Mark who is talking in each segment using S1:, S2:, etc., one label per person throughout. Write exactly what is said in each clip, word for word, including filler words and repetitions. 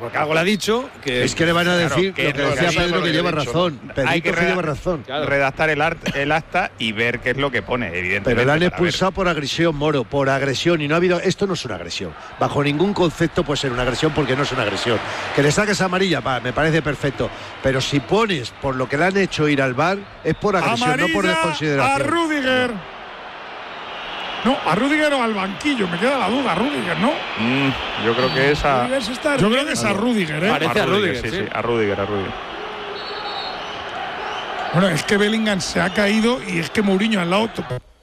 S1: porque algo le ha dicho. Que,
S2: es que le van a decir
S3: claro,
S2: que lo que decía Pedro, que lleva razón.
S3: Hay que
S2: lleva razón.
S3: Claro. redactar el, art, el acta y ver qué es lo que pone, evidentemente.
S2: Pero le han expulsado por agresión, Moro, por agresión. Y no ha habido. Esto no es una agresión. Bajo ningún concepto puede ser una agresión porque no es una agresión. Que le saques amarilla, va, me parece perfecto. Pero si pones por lo que le han hecho ir al V A R, es por agresión,
S4: amarilla
S2: no por desconsideración.
S4: A Rüdiger. No, a Rüdiger o al banquillo, me queda la duda, Rüdiger, ¿no?
S3: Mm, yo creo que es a.
S4: Yo creo que es a Rüdiger, ¿eh?
S3: Parece a Rüdiger, sí, sí, a Rüdiger, a Rüdiger.
S4: Bueno, es que Bellingham se ha caído y es que Mourinho al lado.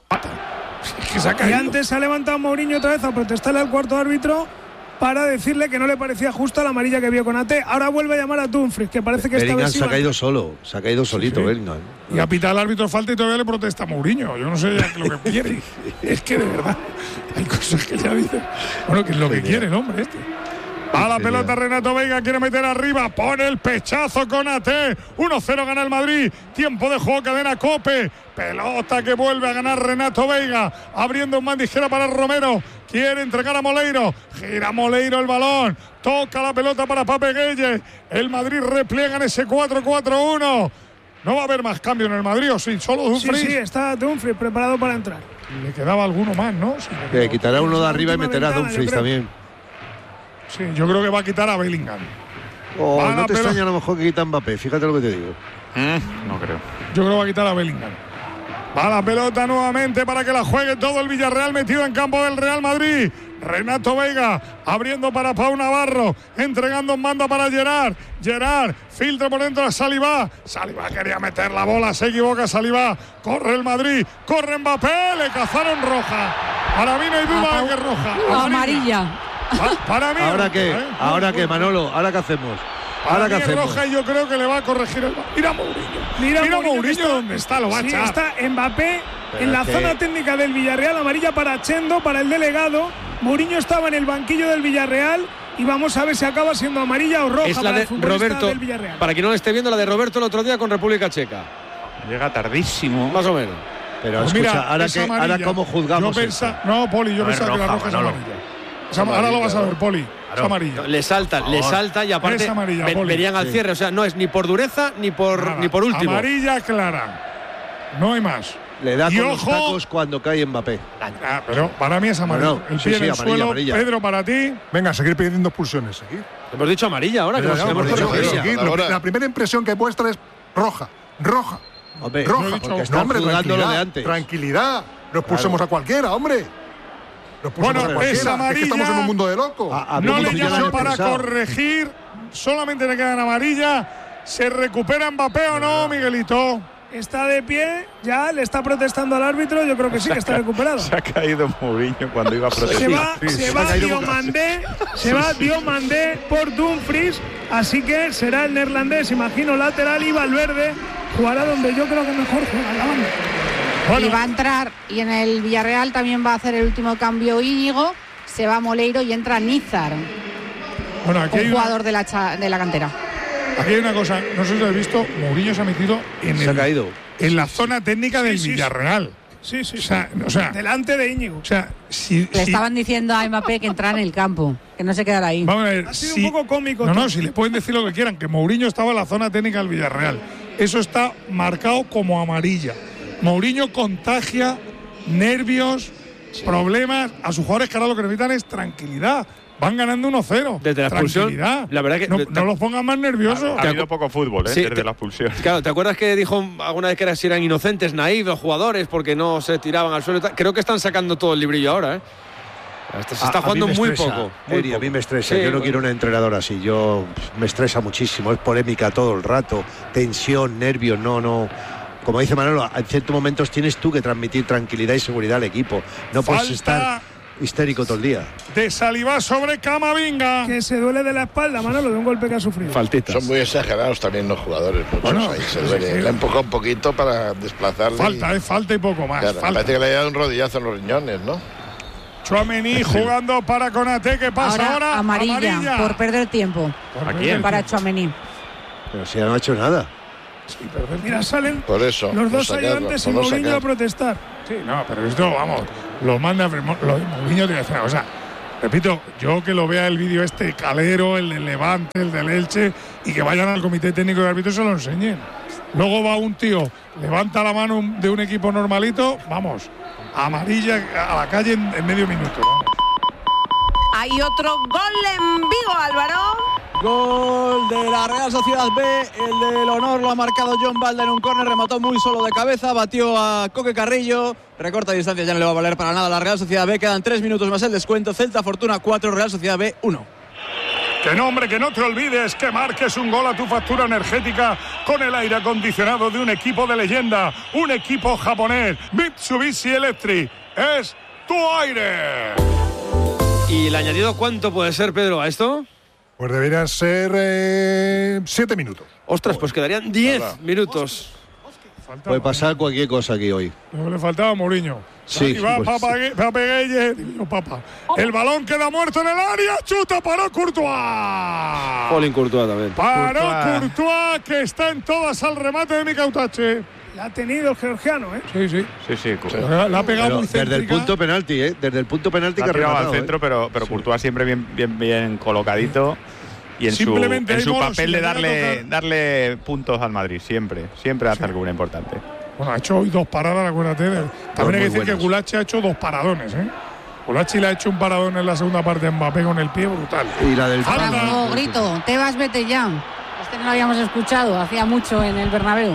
S4: Es que se ha caído.
S5: Y antes se ha levantado Mourinho otra vez a protestarle al cuarto árbitro para decirle que no le parecía justa la amarilla que vio con Ate. Ahora vuelve a llamar a Dumfries, que parece que
S2: Bellingham
S5: esta vez
S2: se ha caído solo, se ha caído solito, sí, sí. Bellingham.
S4: Y a pitar al árbitro falta y todavía le protesta a Mourinho. Yo no sé ya lo que quiere. Es que de verdad hay cosas que ya dicen. Bueno, que es lo que quiere el hombre este. A la pelota Renato Veiga, quiere meter arriba, pone el pechazo con Ate. uno cero gana el Madrid. Tiempo de juego, cadena COPE. Pelota que vuelve a ganar Renato Veiga, abriendo un bandijera para Romero. Quiere entregar a Moleiro. Gira Moleiro el balón. Toca la pelota para Pape Gueye. El Madrid repliega en ese cuatro cuatro uno. No va a haber más cambio en el Madrid, ¿o sí? Solo Dumfries.
S5: Sí, sí, está Dumfries preparado para entrar.
S4: Le quedaba alguno más, ¿no? Sí,
S2: le que quitará uno de arriba y meterá a Dumfries también.
S4: Sí, yo creo que va a quitar a Bellingham.
S2: Oh, no te extraña a lo mejor que quita a Mbappé, fíjate lo que te digo.
S3: Mm, no creo.
S4: Yo creo que va a quitar a Bellingham. Va la pelota nuevamente para que la juegue todo el Villarreal, metido en campo del Real Madrid. Renato Veiga abriendo para Pau Navarro, entregando un mando para Gerard. Gerard filtra por dentro a Saliba. Saliba quería meter la bola, se equivoca Saliba. Corre el Madrid, corre Mbappé, le cazaron roja. Para mí no hay duda de que es roja.
S6: Amarilla. amarilla.
S4: Pa, para mí.
S2: ¿Ahora qué? ¿Eh? ¿Ahora qué, Manolo? ¿Ahora qué hacemos?
S4: Ahora que hacemos. Roja y yo creo que le va a corregir el. Mira Mourinho. Mira, Mira Mourinho, Mourinho está, dónde está, lo va
S5: sí,
S4: a echar.
S5: Está Mbappé
S2: Pero
S5: en la
S2: que...
S5: zona técnica del Villarreal, amarilla para Chendo, para el delegado. Mourinho estaba en el banquillo del Villarreal y vamos a ver si acaba siendo amarilla o roja.
S1: Es la
S5: para
S1: de
S5: el futbolista
S1: Roberto.
S5: Del Villarreal.
S1: Para quien no lo esté viendo, la de Roberto el otro día con República Checa.
S3: Llega tardísimo.
S1: Más o menos.
S2: Pero pues escucha, mira, ahora, que, ahora cómo juzgamos.
S4: Yo pensa, no, Poli, yo no pensaba roja, que la roja es amarilla. Es amarilla. Ahora lo vas a ver, Poli. Es amarilla.
S1: Le salta, le salta y aparte
S4: amarilla,
S1: ven, venían al sí. cierre. O sea, no es ni por dureza ni por, Nada. ni por último.
S4: Amarilla clara. No hay más.
S2: Le da
S4: y
S2: con
S4: ojo,
S2: los tacos cuando cae Mbappé.
S4: Ah, pero para mí es amarilla. No, no. El
S2: Sí,
S4: pie
S2: sí,
S4: en el
S2: amarilla,
S4: suelo.
S2: amarilla.
S4: Pedro, para ti.
S7: Venga, a seguir pidiendo expulsiones. ¿Seguir?
S1: Hemos dicho amarilla ahora. Que
S7: Pero,
S1: nos
S7: ya,
S1: hemos
S7: dicho,
S1: dicho
S7: seguir. La, la primera impresión que muestra es roja. Roja.
S2: Hombre,
S7: roja.
S2: No porque está
S7: hombre,
S2: juzgando lo de antes.
S7: Tranquilidad. No expulsemos claro. a cualquiera, hombre.
S4: Bueno,
S7: a cualquiera.
S4: es amarilla.
S7: Es que estamos en un mundo de locos.
S4: A, a no le llaman para pensado. corregir. Solamente le quedan amarilla. ¿Se recupera Mbappé o no, Miguelito?
S5: Está de pie, ya le está protestando al árbitro. Yo creo que sí, que está recuperado.
S3: Se ha caído Mourinho cuando iba a protestar.
S5: Se va,
S3: sí,
S5: se
S3: se
S5: va Diomandé, se va Diomandé por Dumfries. Así que será el neerlandés, imagino, lateral, y Valverde jugará donde yo creo que mejor juega, la banda.
S6: Bueno. Y va a entrar, y en el Villarreal también va a hacer el último cambio Íñigo. Se va Moleiro y entra Nízar,
S4: bueno, aquí un
S6: jugador
S4: una...
S6: de, la cha, de la cantera.
S4: Aquí hay una cosa, no sé si lo habéis visto, Mourinho se ha metido en,
S2: se
S4: el,
S2: ha caído.
S4: en la zona técnica sí, del sí, Villarreal.
S5: Sí, sí,
S4: o sea, o sea,
S5: delante de Íñigo.
S4: O sea, si,
S6: le
S4: si,
S6: estaban diciendo a Mbappé que entrara en el campo, que no se quedara ahí.
S4: Vamos a ver,
S5: ha sido
S4: si,
S5: un poco cómico.
S4: No, no, si le pueden decir lo que quieran, que Mourinho estaba en la zona técnica del Villarreal. Eso está marcado como amarilla. Mourinho contagia nervios, sí. problemas. A sus jugadores que ahora lo que necesitan es tranquilidad. Van ganando uno cero.
S1: Desde la expulsión, la verdad que
S4: no,
S1: te,
S4: no los pongan más nerviosos.
S3: Ha, ha habido poco fútbol, ¿eh? Sí, desde te, la expulsión.
S1: Claro, ¿te acuerdas que dijo alguna vez que eran, si eran inocentes, naif los jugadores porque no se tiraban al suelo? Creo que están sacando todo el librillo ahora, ¿eh? Este se está a, jugando
S2: a
S1: muy
S2: estresa,
S1: poco. Muy
S2: Eri,
S1: poco.
S2: A mí me estresa. Sí,
S1: sí,
S2: yo no
S1: bueno.
S2: quiero un entrenador así. Yo me estresa muchísimo. Es polémica todo el rato. Tensión, nervios. No, no. Como dice Manolo, en ciertos momentos tienes tú que transmitir tranquilidad y seguridad al equipo. No
S4: Falta
S2: puedes estar histérico todo el día.
S4: De Saliba sobre Camavinga.
S5: Que se duele de la espalda, Manolo, de un golpe que ha sufrido.
S8: Faltitas. Son muy exagerados también los jugadores. Muchos bueno, ahí se duele. Sí. Le ha empujado un poquito para desplazarle.
S4: Falta,
S8: y...
S4: eh, falta y poco más.
S8: Claro,
S4: falta.
S8: Parece que le ha dado un rodillazo en los riñones, ¿no?
S4: Tchouaméni jugando para Konaté. ¿Qué pasa ahora?
S6: ahora? Amarilla,
S4: amarilla,
S6: por perder tiempo.
S3: ¿A quién?
S6: Para Tchouaméni.
S2: Pero si ya no ha hecho nada.
S4: Sí, Mira, salen
S8: por eso,
S5: los dos
S8: sacarlo,
S5: ayudantes y
S8: no
S5: Mourinho a protestar.
S4: Sí, no, pero esto, vamos, lo manda. Lo de Mourinho te voy a decir una cosa. Repito, yo que lo vea el vídeo este Calero, el del Levante, el del Elche, y que vayan al comité técnico de árbitros y se lo enseñen. Luego va un tío, levanta la mano de un equipo normalito, vamos, amarilla a la calle en, en medio minuto. Vamos.
S9: Hay otro gol en Vigo, Álvaro.
S10: Gol de la Real Sociedad B, el del honor lo ha marcado John Balda en un córner, remató muy solo de cabeza, batió a Coque Carrillo, recorta distancia, ya no le va a valer para nada a la Real Sociedad B, quedan tres minutos más el descuento, Celta Fortuna cuatro, Real Sociedad B uno.
S4: Que no, hombre, que no te olvides que marques un gol a tu factura energética con el aire acondicionado de un equipo de leyenda, un equipo japonés, Mitsubishi Electric, es tu aire.
S1: ¿Y el añadido cuánto puede ser, Pedro, a esto?
S7: Pues deberían ser eh, siete minutos.
S1: Ostras, pues quedarían diez minutos.
S2: Puede pasar cualquier cosa aquí hoy.
S4: No le faltaba a Mourinho.
S2: Sí,
S4: y va
S2: pues,
S4: Papa, Papa Gueye, digo, Papa. El balón queda muerto en el área, chuta, paró Courtois.
S1: Colin Courtois también.
S4: Paró
S3: Courtois.
S4: Courtois, que está en todas al remate de Micautache.
S5: La ha tenido el georgiano, ¿eh?
S4: Sí, sí.
S3: Sí, sí.
S4: La, la ha pegado
S2: pero
S4: muy
S2: desde el
S4: céntrica.
S2: punto penalti, ¿eh? Desde el punto penalti
S3: La
S2: que
S3: ha
S2: ha
S3: tirado al
S2: rematado,
S3: centro,
S2: ¿eh?
S3: pero, pero Courtois siempre bien, bien, bien colocadito. Y en su,
S4: Simplemente
S3: en
S4: hay
S3: su
S4: bolos,
S3: papel
S4: si
S3: de
S4: le llega a
S3: darle,
S4: tocar.
S3: darle puntos al Madrid, siempre. Siempre hace
S4: Sí.
S3: alguna importante.
S4: Bueno, ha hecho hoy dos paradas, acuérdate. de- También hay que
S2: muy
S4: decir
S2: buenas.
S4: que Gulachi ha hecho dos paradones, ¿eh? Gulachi le ha hecho un paradón en la segunda parte a Mbappé con el pie brutal.
S2: Y la del
S4: Falta.
S6: Bravo, grito. Tebas, vete ya. Este no lo habíamos escuchado, hacía mucho en el Bernabéu.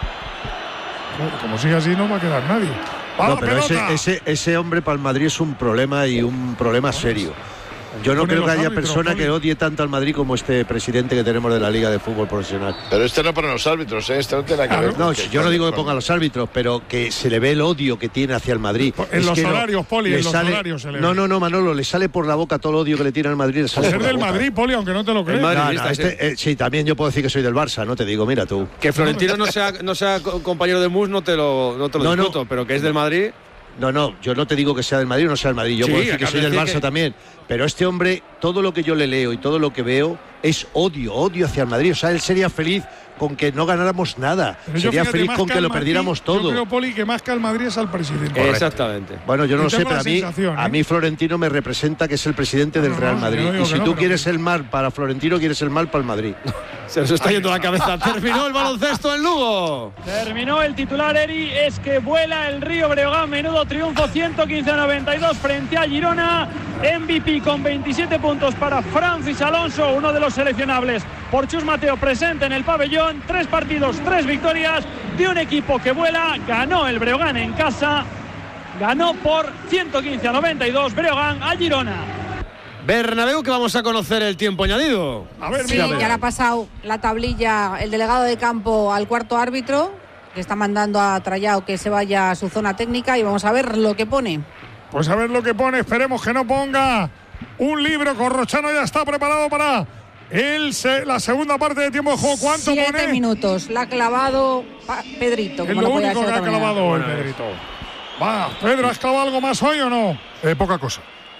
S4: Como sigue así, no va a quedar nadie. ¡Va
S2: No,
S4: la
S2: pero ese,
S4: pelota!
S2: ese, ese hombre para el Madrid es un problema y un problema serio. Yo no
S4: Ponen
S2: creo que
S4: los
S2: haya
S4: árbitros,
S2: persona
S4: Poli.
S2: que odie tanto al Madrid como este presidente que tenemos de la Liga de Fútbol Profesional.
S8: Pero este no para los árbitros, ¿eh? Este no tiene que ver.
S2: No,
S8: con
S2: si
S8: que-
S2: yo no digo que
S8: con-
S2: ponga a los árbitros, pero que se le ve el odio que tiene hacia el Madrid.
S4: En
S2: Es
S4: los
S2: que no-
S4: horarios, Poli,
S2: le
S4: en los
S2: sale-
S4: horarios se le
S2: No,
S4: ve.
S2: no, no, Manolo, le sale por la boca todo el odio que le tiene al Madrid. Le sale
S4: Ser
S2: por la
S4: del
S2: boca.
S4: Madrid, Poli, aunque no te lo creas.
S1: Madrid.
S2: No, no,
S1: Madridista,
S2: este, eh, sí, también yo puedo decir que soy del Barça, no te digo, mira tú.
S1: Que Florentino no sea, no sea co- compañero de Mus, no te lo, no te lo
S2: No, no.
S1: discuto, pero que es del Madrid.
S2: No, no, yo no te digo que sea del Madrid o no sea del Madrid, yo
S1: Sí,
S2: puedo decir que
S1: acabas
S2: soy
S1: de
S2: del
S1: decir
S2: Barça
S1: que-
S2: también. Pero este hombre, todo lo que yo le leo y todo lo que veo es odio, odio hacia el Madrid. O sea, él sería feliz con que no ganáramos nada.
S4: Pero yo,
S2: Sería
S4: fíjate,
S2: feliz
S4: más
S2: con
S4: que
S2: que
S4: al
S2: lo
S4: Madrid,
S2: perdiéramos todo.
S4: Yo creo, Poli, que más que al Madrid es al presidente.
S1: Exactamente.
S2: Bueno, yo no
S4: Yo
S2: lo sé,
S4: tengo
S2: pero
S4: la
S2: a mí,
S4: sensación,
S2: a
S4: ¿eh?
S2: mí Florentino me representa que es el presidente del
S4: No, no,
S2: Real
S4: no,
S2: Madrid.
S4: yo no digo
S2: Y si
S4: que no,
S2: tú
S4: pero
S2: quieres
S4: que-
S2: el mal para Florentino, quieres el mal para el Madrid.
S1: Se nos está yendo la cabeza. Terminó el baloncesto en Lugo.
S11: Terminó el titular, Eri, es que vuela el Río Breogán, menudo triunfo, ciento quince a noventa y dos frente a Girona. M V P con veintisiete puntos para Francis Alonso, uno de los seleccionables por Chus Mateo, presente en el pabellón. Tres partidos, tres victorias de un equipo que vuela. Ganó el Breogán en casa, ganó por ciento quince a noventa y dos Breogán a Girona.
S1: Bernabéu, que vamos a conocer el tiempo añadido.
S4: A ver,
S6: Sí,
S4: mira,
S6: ya le ha pasado la tablilla el delegado de campo al cuarto árbitro, que está mandando a Trayao que se vaya a su zona técnica y vamos a ver lo que pone.
S4: pues a ver lo que pone. Esperemos que no ponga un libro. Corrochano ya está preparado para el se- la segunda parte de tiempo de juego. ¿Cuánto
S6: Siete
S4: pone?
S6: minutos. La ha clavado pa- Pedrito.
S4: Es
S6: como
S4: lo
S6: no podía
S4: único
S6: ser
S4: que
S6: de
S4: ha
S6: otra manera.
S4: clavado hoy, Pedrito. Va, Pedro, ¿has clavado algo más hoy o no?
S7: Eh, poca cosa.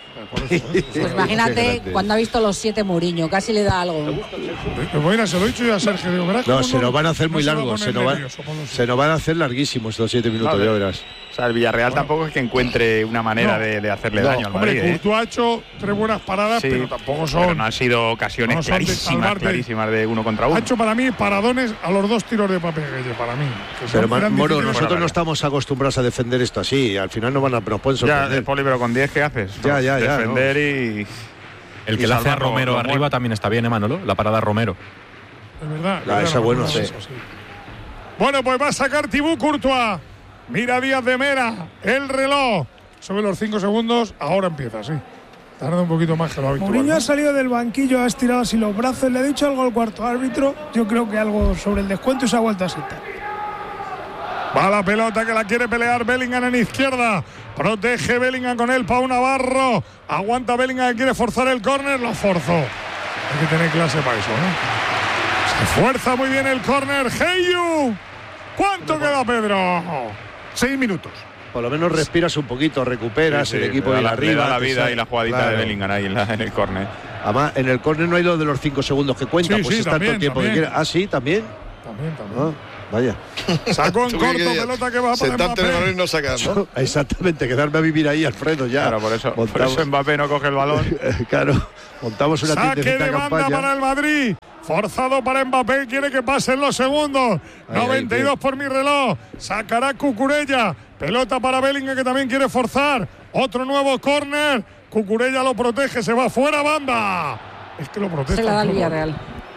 S6: Pues imagínate cuando ha visto los siete Mourinho, casi le da algo.
S4: Pues mira, se lo he dicho yo a Sergio. Digo, verás
S2: No,
S4: cómo
S2: se nos van a hacer
S4: no
S2: muy
S4: se va a
S2: largos. Se
S4: poner
S2: nos, van,
S4: nervioso con los-
S2: se nos van a hacer larguísimos los siete minutos,
S3: Vale.
S2: ya verás.
S3: O sea, el Villarreal tampoco es que encuentre una manera
S4: No.
S3: de, de hacerle
S2: No,
S3: daño al
S4: Hombre,
S3: Madrid. ¿eh?
S4: Courtois ha hecho tres buenas paradas,
S3: Sí,
S4: pero tampoco son.
S3: pero no han sido ocasiones
S4: no son de
S3: clarísimas,
S4: salvarte.
S3: clarísimas de uno contra uno.
S4: Ha hecho para mí paradones a los dos tiros de Papeguelle, para mí. que son-
S2: Pero Ma-
S4: eran
S2: Moro,
S4: difíciles.
S2: nosotros no estamos acostumbrados a defender esto así. Al final nos, van a, nos pueden
S3: Ya,
S2: sorprender.
S3: de Poli, pero con diez, ¿qué haces?
S2: Ya, ya, ya,
S3: Defender y.
S12: El que
S3: y
S12: le hace a
S3: salvar lo-
S12: Romero
S3: lo
S12: arriba
S3: muerto.
S12: también está bien, ¿eh, Manolo? La parada a Romero.
S4: Es verdad.
S2: Ah,
S4: claro,
S2: esa bueno,
S4: eso,
S2: sí.
S4: Bueno, pues va a sacar Tibú Courtois. Mira Díaz de Mera. El reloj. Sobre los cinco segundos. Ahora empieza, sí. Tarda un poquito más que lo habitual.
S5: Mourinho
S4: ¿no?
S5: ha salido del banquillo, ha estirado así los brazos, le ha dicho algo al cuarto árbitro. Yo creo que algo sobre el descuento y se ha vuelto a sentar.
S4: Va la pelota que la quiere pelear Bellingham en izquierda. Protege Bellingham con él, Pau Navarro. Aguanta Bellingham que quiere forzar el córner. Lo forzó. Hay que tener clase para eso, ¿no? Se fuerza muy bien el córner. Heyu. ¿Cuánto queda, Pedro?
S7: Seis minutos.
S2: Por lo menos respiras un poquito, recuperas,
S3: Sí, sí,
S2: el equipo
S3: le da
S2: de
S3: la,
S2: arriba.
S3: le da la
S2: te
S3: vida
S2: sale-
S3: y la jugadita
S2: Claro.
S3: de Bellingham ahí en, la- en el córner.
S2: Además, en el córner no hay lo de los cinco segundos que cuenta,
S4: Sí,
S2: pues
S4: sí,
S2: está
S4: también,
S2: todo el tiempo que
S4: también.
S2: quiera. Ah, sí, también.
S4: También, también.
S2: Ah, vaya.
S4: Sacó en
S8: ¿Tú
S4: corto,
S8: qué querías?
S4: pelota que va para
S8: Sentarte en el balón y
S4: Mbappé.
S8: no sacar, ¿no?
S2: Exactamente, quedarme a vivir ahí, Alfredo, ya.
S3: Claro, por eso, por
S2: Montamos-
S3: eso Mbappé no coge el balón.
S2: claro, montamos una
S4: Saque
S2: tiendecita
S4: de
S2: de
S4: banda
S2: campaña.
S4: para el Madrid. Forzado para Mbappé, quiere que pasen los segundos.
S2: Ahí, ahí,
S4: noventa y dos
S2: bien.
S4: por mi reloj. Sacará Cucurella. Pelota para Bellingham, que también quiere forzar. Otro nuevo córner. Cucurella lo protege, se va fuera banda. Es que lo protesta.
S6: Se la da el Villarreal.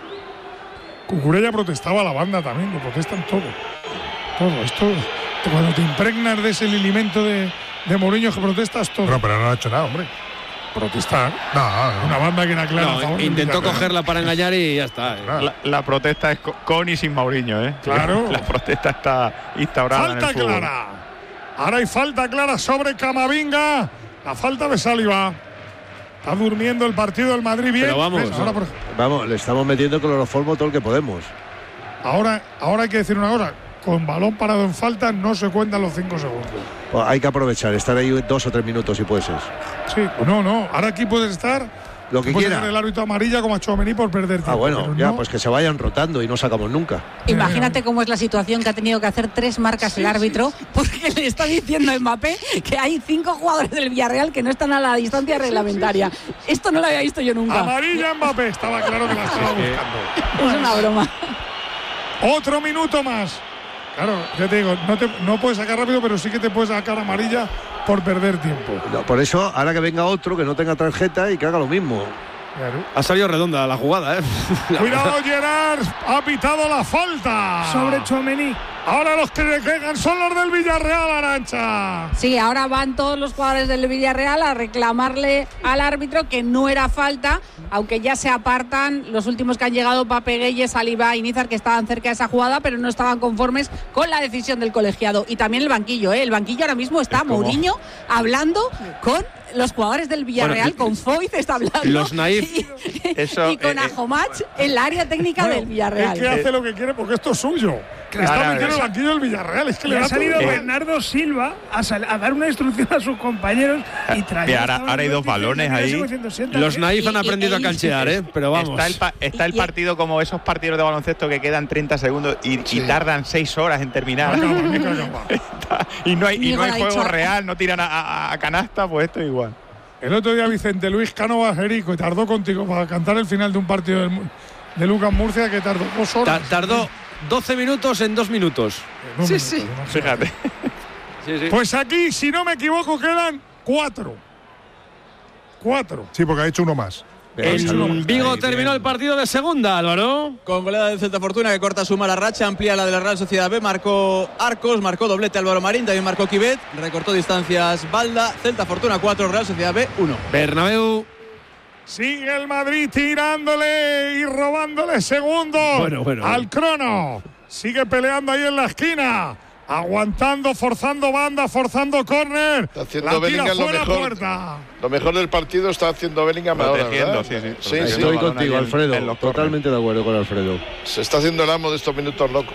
S4: Cucurella protestaba a la banda también, lo protestan todo. Todo esto, cuando te impregnas de ese alimento de, de Mourinho que protestas todo.
S7: No, pero no ha hecho nada, hombre.
S4: Protestar.
S7: No, no.
S4: Una banda que era clara. a
S1: No,
S4: favor del
S1: intentó
S4: Villarreal.
S1: cogerla para engañar y ya está. eh.
S3: La, la protesta es co- con y sin Mourinho, ¿eh?
S4: Claro.
S3: La protesta está instaurada en
S4: Falta
S3: el fútbol.
S4: clara. Ahora hay falta clara sobre Camavinga. La falta de Saliba. Está durmiendo el partido del Madrid bien.
S1: Pero vamos,
S4: ¿Ves? Ahora, por-
S2: Vamos, le estamos metiendo cloroformo todo el que podemos.
S4: ahora, ahora hay que decir una cosa. Con balón parado en falta no se cuentan los cinco segundos.
S2: Pues hay que aprovechar, estar ahí dos o tres minutos si puede ser.
S4: Sí, no, no. Ahora aquí puedes estar.
S2: Lo que
S4: puedes
S2: quiera.
S4: hacer el árbitro amarilla como a Tchouaméni por perder tiempo.
S2: Ah, bueno,
S4: pero
S2: ya,
S4: no-
S2: pues que se vayan rotando y no sacamos nunca.
S6: Imagínate cómo es la situación que ha tenido que hacer tres marcas el árbitro porque le está diciendo a Mbappé que hay cinco jugadores del Villarreal que no están a la distancia reglamentaria. Esto no lo había visto yo nunca.
S4: Amarilla Mbappé. Estaba claro que la estaba buscando.
S6: Es una broma.
S4: Otro minuto más. Claro, ya te digo, no, te, no puedes sacar rápido, pero sí que te puedes sacar amarilla por perder tiempo.
S2: No, por eso, ahora que venga otro que no tenga tarjeta y que haga lo mismo.
S4: Claro.
S1: Ha salido redonda la jugada, ¿eh?
S4: Cuidado, Gerard, ha pitado la falta.
S5: Sobre Tchouaméni.
S4: Ahora los que le quedan son los del Villarreal, Arancha.
S6: Sí, ahora van todos los jugadores del Villarreal a reclamarle al árbitro que no era falta, aunque ya se apartan los últimos que han llegado, Pape Gueye, Saliba y Nízar, que estaban cerca de esa jugada, pero no estaban conformes con la decisión del colegiado. Y también el banquillo, ¿eh? El banquillo ahora mismo está Mourinho hablando con los jugadores del Villarreal,
S1: Bueno,
S6: con Foyt está hablando.
S1: los naif.
S6: Y,
S3: Eso,
S6: y con
S3: eh, eh,
S6: Ajomach en la área técnica
S4: Bueno,
S6: del Villarreal.
S4: Es que hace lo que quiere porque esto es suyo.
S3: Claro,
S4: está metido en el
S3: eso.
S4: banquillo del Villarreal. Es que le
S5: Le
S4: da
S5: ha salido
S4: todo.
S5: Bernardo Silva a, sal- a dar una instrucción a sus compañeros y traer.
S3: Y ahora- ahora hay dos balones ahí.
S1: Los naif han
S6: Y- y-
S1: aprendido a
S6: y-
S1: canchear, ¿eh? Pero vamos.
S3: Está el, pa- está el
S6: Y- y-
S3: partido como esos partidos de baloncesto que quedan treinta segundos y, y tardan seis horas en terminar.
S4: Acaba, Mica, acaba.
S3: y no hay, y
S6: Diego
S3: no hay
S6: lo ha
S3: juego
S6: dicho.
S3: real, no tiran a, a- a canasta, pues esto igual.
S4: El otro día Vicente Luis Cánovas Jerico y tardó contigo para cantar el final de un partido del Mu- de Lucas Murcia que tardó dos
S1: Ta-
S4: horas.
S1: tardó doce minutos en dos minutos.
S4: En un
S1: Sí,
S4: minuto,
S1: sí.
S4: imagínate.
S3: Fíjate.
S1: Sí, sí.
S4: Pues aquí, si no me equivoco, quedan cuatro. Cuatro.
S7: Sí, porque ha hecho uno más.
S1: En Vigo terminó el partido de segunda, Álvaro.
S10: Con goleada del Celta Fortuna que corta su mala racha, amplía la de la Real Sociedad B, marcó Arcos, marcó doblete Álvaro Marín, también marcó Quivet, recortó distancias Balda, Celta Fortuna cuatro, Real Sociedad B uno.
S1: Bernabéu.
S4: Sigue el Madrid tirándole y robándole segundos
S1: Bueno, bueno,
S4: al
S1: bueno.
S4: crono. Sigue peleando ahí en la esquina. Aguantando, forzando banda, forzando córner.
S8: Está haciendo
S4: La tira
S8: Bellingham lo
S4: fuera
S8: mejor.
S4: puerta.
S8: Lo mejor del partido está haciendo Bellingham ahora,
S3: Protegiendo,
S8: ¿verdad?
S3: sí, sí,
S8: sí,
S3: protegiendo.
S8: sí.
S2: Estoy
S3: balón
S2: contigo,
S3: ahí en-
S2: Alfredo.
S3: en los corners.
S2: Totalmente de acuerdo con Alfredo.
S8: Se está haciendo el amo de estos minutos locos.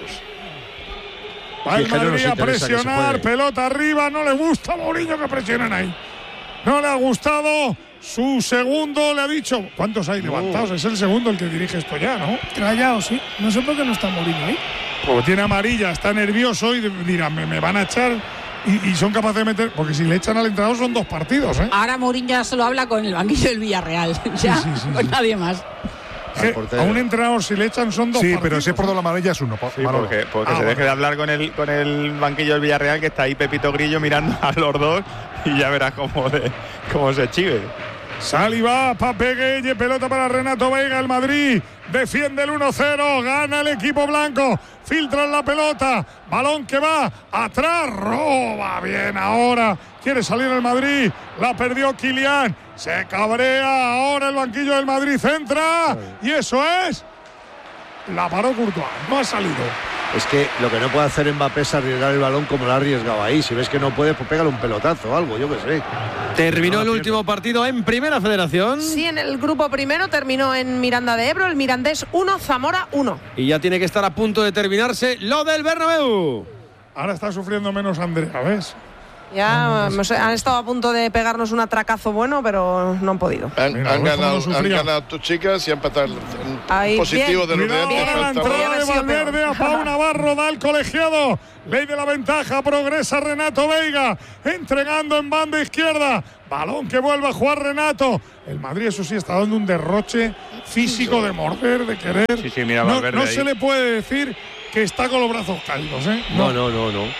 S4: Va el
S2: Sí, que no nos
S4: Madrid a
S2: interesa que se
S4: presionar,
S2: juegue.
S4: pelota arriba, no le gusta a Mourinho que presionen ahí. No le ha gustado su segundo, le ha dicho. ¿Cuántos hay levantados? Es el segundo el que dirige esto ya, ¿no?
S5: Trayado, sí. No sé por qué no está Mourinho ahí.
S4: Porque tiene amarilla, está nervioso y dirán, me, me van a echar y, y son capaces de meter. Porque si le echan al entrenador son dos partidos, ¿eh?
S6: Ahora Mourinho ya solo habla con el banquillo del Villarreal, ya,
S4: sí, sí,
S6: con
S4: sí.
S6: nadie más.
S4: Que
S2: portero.
S4: a un entrenador si le echan son dos
S7: Sí,
S4: partidos.
S7: pero si es por dos amarilla es uno. pa-
S3: Sí,
S7: Manolo.
S3: porque, porque
S4: Ah,
S3: se
S4: bueno.
S3: deje de hablar con el, con el banquillo del Villarreal, que está ahí Pepito Grillo mirando a los dos y ya verás cómo, de, cómo se chive.
S4: Saliba, Pape Gueye, pelota para Renato Veiga, el Madrid defiende el uno cero, gana el equipo blanco, filtran la pelota, balón que va atrás, roba bien ahora, quiere salir el Madrid, la perdió Kylian, se cabrea ahora el banquillo del Madrid, centra y eso es, la paró Courtois, no ha salido.
S2: Es que lo que no puede hacer Mbappé es arriesgar el balón como lo ha arriesgado ahí. Si ves que no puede, pues pégale un pelotazo o algo, yo qué sé.
S1: Terminó el último partido en Primera Federación.
S9: Sí, en el grupo primero terminó en Miranda de Ebro, el Mirandés uno, Zamora uno.
S1: Y ya tiene que estar a punto de terminarse lo del Bernabéu.
S4: Ahora está sufriendo menos Andrea, ¿ves?
S9: Ya hemos- han estado a punto de pegarnos un atracazo bueno, pero no han podido.
S8: Han,
S4: Mira,
S8: han
S4: ves cómo
S8: ganado,
S4: lo sufría.
S8: han ganado tus chicas y han empatado en
S9: Ahí,
S8: positivo
S9: bien.
S8: de los de
S4: Cuidado
S8: antes.
S4: la
S8: falta
S4: entrada
S8: uno.
S4: de
S9: sido peor.
S4: Valverde a Pau Navarro, da el colegiado. Ley de la ventaja, progresa Renato Veiga, entregando en banda izquierda. Balón que vuelve a jugar Renato. El Madrid, eso sí, está dando un derroche físico de morder, de querer.
S3: Sí, sí, mira,
S4: no
S3: Valverde
S4: no
S3: ahí.
S4: se le puede decir que está con los brazos caídos, ¿eh?
S2: No, no, no, no.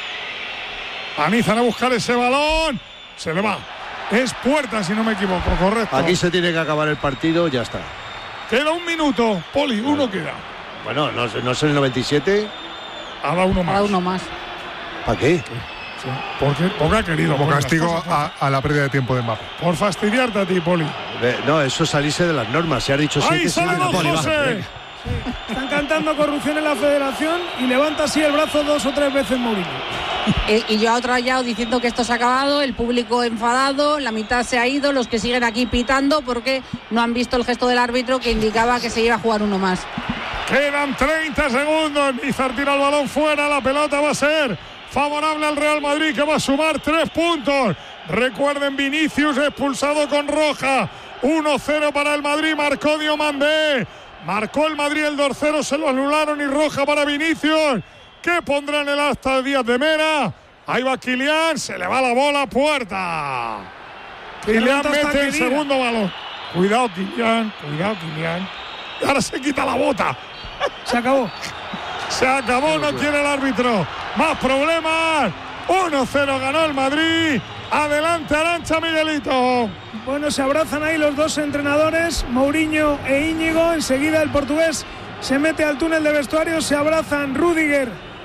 S4: Anizan a buscar ese balón. Se le va. Es puerta, si no me equivoco, correcto.
S2: Aquí se tiene que acabar el partido, ya está.
S4: Queda un minuto, Poli, uno queda.
S2: Bueno, no, no es el noventa y siete.
S4: Ha dado uno más.
S6: Ha dado uno más.
S2: ¿Para qué?
S4: Sí, porque, porque ha querido.
S7: Como
S4: por las
S7: castigo
S4: cosas,
S7: a, a la pérdida de tiempo de Mbappé.
S4: Por fastidiarte a ti, Poli.
S2: Eh, No, eso es salirse de las normas. Se ha dicho siete.
S4: ¡Ahí sale
S2: siete,
S4: Don
S2: Poli, va,
S4: José!
S2: venga.
S5: Están cantando corrupción en la federación y levanta así el brazo dos o tres veces Mourinho.
S6: Eh, y yo a otro rayado diciendo que esto se ha acabado, el público enfadado, la mitad se ha ido, los que siguen aquí pitando porque no han visto el gesto del árbitro que indicaba que se iba a jugar uno más.
S4: Quedan treinta segundos. Nizar tira el balón fuera. La pelota va a ser favorable al Real Madrid, que va a sumar tres puntos. Recuerden, Vinicius expulsado con roja. uno cero para el Madrid. Marcó Diomandé. Marcó el Madrid el dos cero. Se lo anularon y roja para Vinicius. ¿Qué pondrá en el asta Díaz de Mera? Ahí va Kylian. Se le va la bola a puerta. Kylian
S5: pelota está
S4: mete el
S5: querida.
S4: segundo balón. Cuidado, Kylian. Cuidado, Kylian. Y ahora se quita la bota.
S5: Se acabó.
S4: Se acabó, no quiere el árbitro. Más problemas. uno cero ganó el Madrid. Adelante, Arantxa, Miguelito.
S5: Bueno, se abrazan ahí los dos entrenadores, Mourinho e Íñigo. Enseguida el portugués se mete al túnel de vestuarios, se abrazan Rüdiger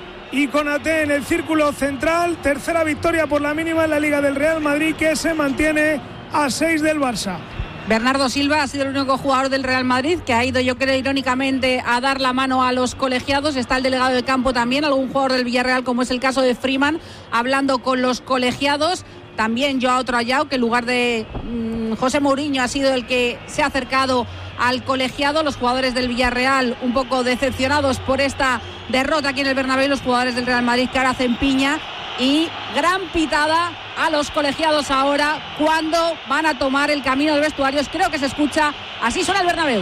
S5: y Konaté en el círculo central. Tercera victoria por la mínima en la Liga del Real Madrid, que se mantiene a seis del Barça.
S6: Bernardo Silva ha sido el único jugador del Real Madrid que ha ido, yo creo, irónicamente a dar la mano a los colegiados. Está el delegado de campo también, algún jugador del Villarreal, como es el caso de Freeman, hablando con los colegiados. También Joao Trayao, que en lugar de mmm, José Mourinho ha sido el que se ha acercado al colegiado. Los jugadores del Villarreal un poco decepcionados por esta derrota aquí en el Bernabéu. Los jugadores del Real Madrid que ahora hacen piña. Y gran pitada a los colegiados ahora cuando van a tomar el camino de vestuarios. Creo que se escucha. Así suena el Bernabéu.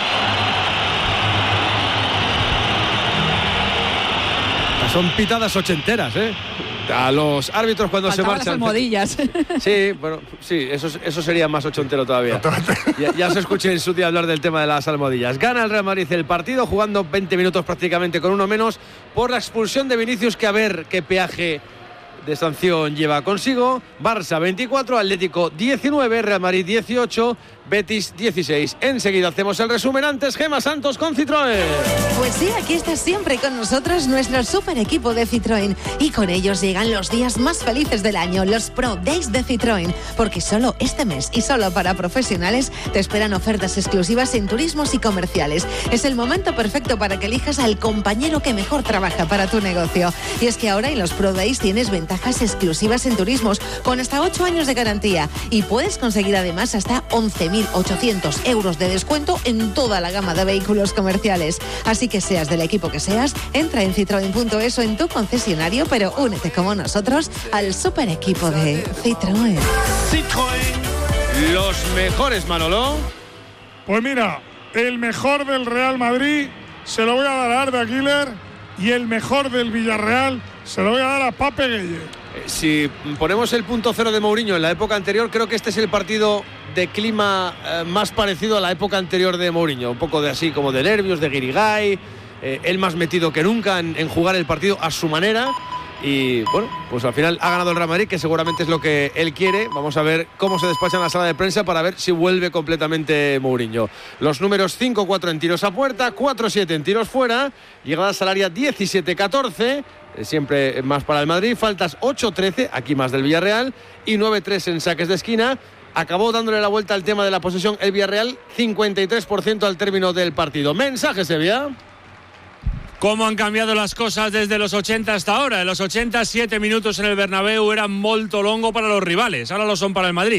S1: Son pitadas ochenteras, ¿eh? A los árbitros cuando
S6: Faltaban
S1: se
S6: las
S1: marchan.
S6: almohadillas.
S1: Sí, bueno, sí, eso, eso sería más ochentero todavía. Ya, ya se escuché en su día hablar del tema de las almohadillas. Gana el Real Madrid el partido, jugando veinte minutos prácticamente con uno menos por la expulsión de Vinicius, que a ver qué peaje de sanción lleva consigo. Barça veinticuatro, Atlético diecinueve, Real Madrid dieciocho, Betis dieciséis. Enseguida hacemos el resumen. Antes, Gemma Santos con Citroën.
S13: Pues sí, aquí está siempre con nosotros nuestro super equipo de Citroën. Y con ellos llegan los días más felices del año, los Pro Days de Citroën. Porque solo este mes y solo para profesionales te esperan ofertas exclusivas en turismos y comerciales. Es el momento perfecto para que elijas al compañero que mejor trabaja para tu negocio. Y es que ahora en los Pro Days tienes ventajas exclusivas en turismos con hasta ocho años de garantía. Y puedes conseguir además hasta once mil ochocientos euros de descuento en toda la gama de vehículos comerciales. Así que seas del equipo que seas, entra en citroen punto es o en tu concesionario, pero únete como nosotros al super equipo de Citroën.
S1: Citroën, los mejores, Manolo.
S4: Pues mira, el mejor del Real Madrid se lo voy a dar a Arda Güler y el mejor del Villarreal se lo voy a dar a Pape Gueye.
S1: Si ponemos el punto cero de Mourinho en la época anterior, creo que este es el partido de clima eh, más parecido a la época anterior de Mourinho. Un poco de así como de nervios, de guirigay, eh, él más metido que nunca en, en jugar el partido a su manera. Y bueno, pues al final ha ganado el Real Madrid, que seguramente es lo que él quiere. Vamos a ver cómo se despacha en la sala de prensa para ver si vuelve completamente Mourinho. Los números cinco cuatro en tiros a puerta, cuatro siete en tiros fuera, llegada salaria diecisiete catorce, siempre más para el Madrid, faltas ocho trece, aquí más del Villarreal, y nueve tres en saques de esquina. Acabó dándole la vuelta al tema de la posesión el Villarreal, cincuenta y tres por ciento al término del partido. Mensaje, Sevilla.
S14: ¿Cómo han cambiado las cosas desde los ochenta hasta ahora? En los ochenta, siete minutos en el Bernabéu eran molto longo para los rivales, ahora lo son para el Madrid.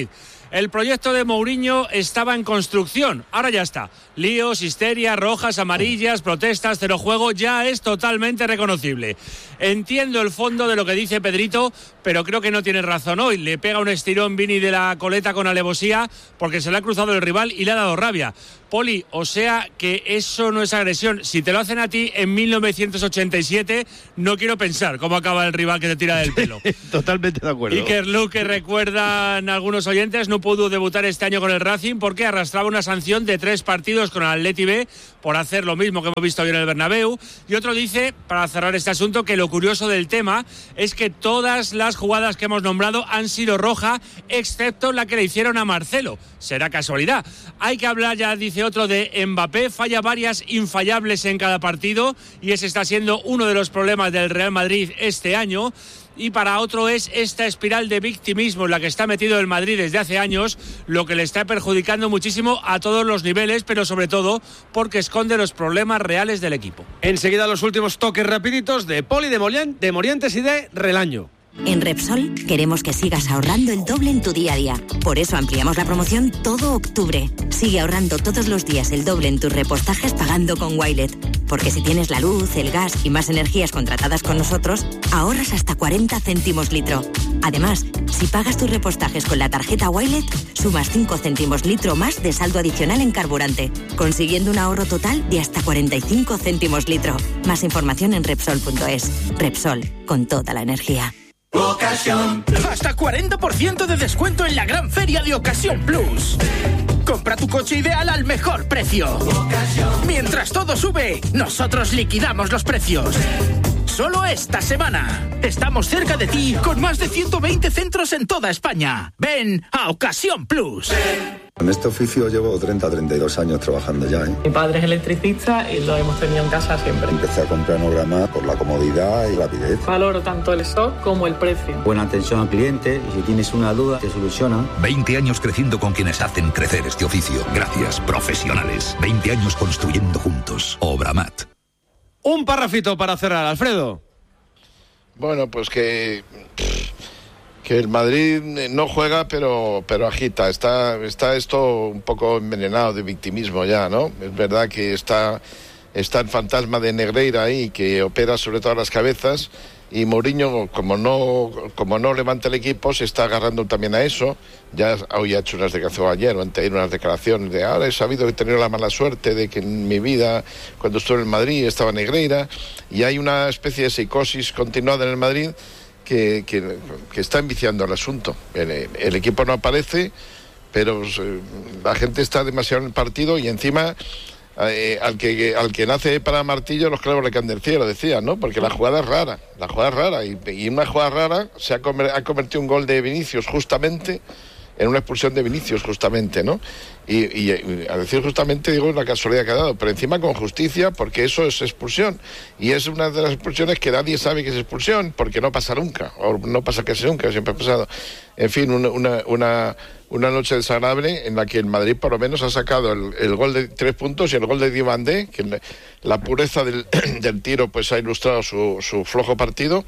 S14: El proyecto de Mourinho estaba en construcción, ahora ya está. Líos, histeria, rojas, amarillas, protestas, cero juego, ya es totalmente reconocible. Entiendo el fondo de lo que dice Pedrito, pero creo que no tiene razón hoy. Le pega un estirón Vini de la coleta con alevosía porque se le ha cruzado el rival y le ha dado rabia. Poli, o sea que eso no es agresión. Si te lo hacen a ti en mil novecientos ochenta y siete, no quiero pensar cómo acaba el rival que te tira del pelo.
S2: Totalmente de acuerdo.
S14: Iker Lu, que recuerdan algunos oyentes, no pudo debutar este año con el Racing porque arrastraba una sanción de tres partidos con el Atleti B por hacer lo mismo que hemos visto hoy en el Bernabéu. Y otro dice, para cerrar este asunto, que lo curioso del tema es que todas las jugadas que hemos nombrado han sido roja, excepto la que le hicieron a Marcelo. Será casualidad. Hay que hablar, ya dice otro, de Mbappé. Falla varias infallables en cada partido y ese está siendo uno de los problemas del Real Madrid este año. Y para otro es esta espiral de victimismo en la que está metido el Madrid desde hace años, lo que le está perjudicando muchísimo a todos los niveles, pero sobre todo porque esconde los problemas reales del equipo.
S1: Enseguida los últimos toques rapiditos de Poli, de, Molian, de Morientes y de Relaño.
S15: En Repsol queremos que sigas ahorrando el doble en tu día a día. Por eso ampliamos la promoción todo octubre. Sigue ahorrando todos los días el doble en tus repostajes pagando con Wilet. Porque si tienes la luz, el gas y más energías contratadas con nosotros, ahorras hasta cuarenta céntimos litro. Además, si pagas tus repostajes con la tarjeta Wilet, sumas cinco céntimos litro más de saldo adicional en carburante, consiguiendo un ahorro total de hasta cuarenta y cinco céntimos litro. Más información en Repsol punto es. Repsol, con toda la energía.
S16: Ocasión. Hasta cuarenta por ciento de descuento en la gran feria de Ocasión Plus. Compra tu coche ideal al mejor precio. Ocasión. Mientras todo sube, nosotros liquidamos los precios. Solo esta semana. Estamos cerca de ti con más de ciento veinte centros en toda España. Ven a Ocasión Plus.
S17: En este oficio llevo treinta a treinta y dos años trabajando ya, ¿eh?
S18: Mi padre es electricista y lo hemos tenido en casa siempre.
S17: Empecé a comprar Nograma por la comodidad y rapidez.
S18: Valoro tanto el stock como el precio.
S19: Buena atención al cliente y si tienes una duda te solucionan.
S20: veinte años creciendo con quienes hacen crecer este oficio. Gracias, profesionales. veinte años construyendo juntos. Obramat.
S1: Un parrafito para cerrar, Alfredo.
S8: Bueno, pues que... que el Madrid no juega pero pero agita, está está esto un poco envenenado de victimismo ya, ¿no? Es verdad que está está el fantasma de Negreira ahí que opera sobre todas las cabezas y Mourinho como no como no levanta el equipo se está agarrando también a eso. Ya hoy ha hecho unas declaraciones ayer o antes unas declaraciones de ahora he sabido que he tenido la mala suerte de que en mi vida cuando estuve en el Madrid estaba Negreira y hay una especie de psicosis continuada en el Madrid. Que, que, que está enviciando el asunto. El, el equipo no aparece, pero eh, la gente está demasiado en el partido y encima eh, al que al que nace para martillo los clavos le caen del cielo, decía, ¿no? Porque la jugada es rara, la jugada es rara y, y una jugada rara se ha, comer, ha convertido un gol de Vinicius justamente en una expulsión de Vinicius justamente, ¿no? Y, y, y a decir justamente digo la casualidad que ha dado, pero encima con justicia porque eso es expulsión y es una de las expulsiones que nadie sabe que es expulsión porque no pasa nunca o no pasa casi nunca, siempre ha pasado. En fin, una, una, una, una noche desagradable en la que el Madrid por lo menos ha sacado el, el gol de tres puntos y el gol de Diomandé, que la, la pureza del, del tiro pues ha ilustrado su, su flojo partido.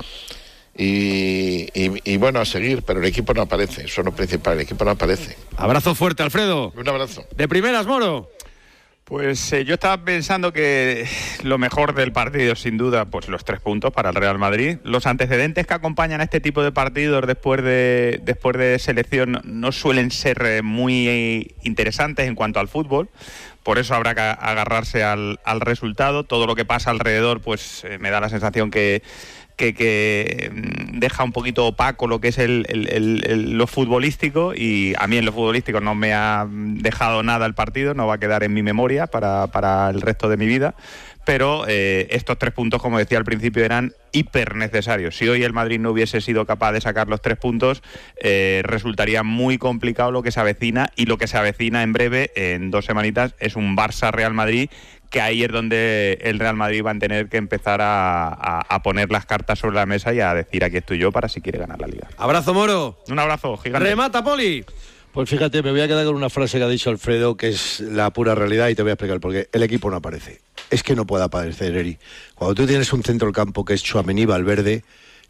S8: Y, y, y bueno, a seguir, pero el equipo no aparece, eso es lo principal, el equipo no aparece.
S1: Abrazo fuerte, Alfredo.
S8: Un abrazo.
S1: De primeras, Moro.
S3: Pues eh, yo estaba pensando que lo mejor del partido, sin duda, pues los tres puntos para el Real Madrid. Los antecedentes que acompañan a este tipo de partidos después de, después de selección no suelen ser muy interesantes en cuanto al fútbol. Por eso habrá que agarrarse al, al resultado. Todo lo que pasa alrededor, pues eh, me da la sensación que Que, que deja un poquito opaco lo que es el, el, el, el, lo futbolístico y a mí en lo futbolístico no me ha dejado nada el partido, no va a quedar en mi memoria para, para el resto de mi vida, pero eh, estos tres puntos, como decía al principio, eran hiper necesarios. Si hoy el Madrid no hubiese sido capaz de sacar los tres puntos, eh, resultaría muy complicado lo que se avecina y lo que se avecina en breve, en dos semanitas, es un Barça-Real Madrid que ahí es donde el Real Madrid va a tener que empezar a, a, a poner las cartas sobre la mesa y a decir aquí estoy yo para si quiere ganar la Liga.
S1: Abrazo, Moro.
S3: Un abrazo gigante.
S1: Remata, Poli.
S2: Pues fíjate, me voy a quedar con una frase que ha dicho Alfredo, que es la pura realidad y te voy a explicar por qué. El equipo no aparece. Es que no puede aparecer, Eri. Cuando tú tienes un centro del campo que es Tchouaméni, Valverde,